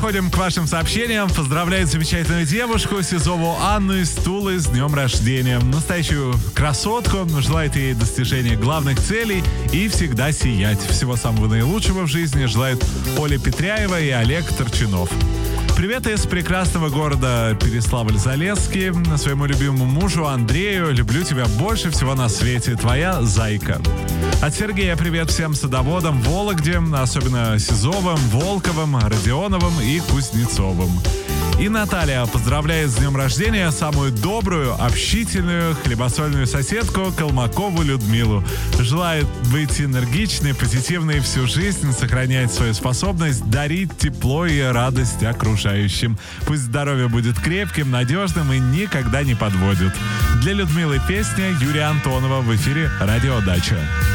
переходим к вашим сообщениям. Поздравляет замечательную девушку Сизову Анну из Тулы с днем рождения. Настоящую красотку. Желает ей достижения главных целей и всегда сиять. Всего самого наилучшего в жизни желают Оля Петряева и Олег Торчунов. Привет из прекрасного города Переславль-Залесский. Своему любимому мужу Андрею. Люблю тебя больше всего на свете. Твоя зайка. От Сергея привет всем садоводам в Вологде, особенно Сизовым, Волковым, Родионовым и Кузнецовым. И Наталья поздравляет с днем рождения самую добрую, общительную, хлебосольную соседку Колмакову Людмилу. Желает быть энергичной, позитивной всю жизнь, сохранять свою способность дарить тепло и радость окружающим. Пусть здоровье будет крепким, надежным и никогда не подводит. Для Людмилы песня Юрия Антонова в эфире «Радио Дача».